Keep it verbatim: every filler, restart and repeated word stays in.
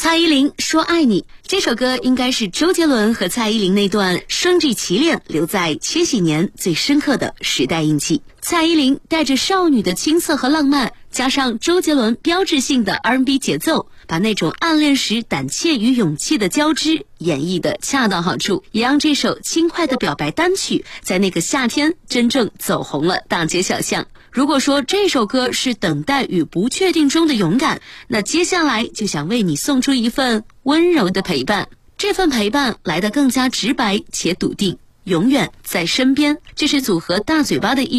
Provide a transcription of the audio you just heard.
蔡依林说爱你，这首歌应该是周杰伦和蔡依林那段生殖奇恋留在千禧年最深刻的时代印记。蔡依林带着少女的青涩和浪漫，加上周杰伦标志性的 R and B 节奏，把那种暗恋时胆怯与勇气的交织演绎得恰到好处，也让这首轻快的表白单曲在那个夏天真正走红了大街小巷。如果说这首歌是等待与不确定中的勇敢，那接下来就想为你送出一份温柔的陪伴。这份陪伴来得更加直白且笃定，永远在身边。这是组合大嘴巴的一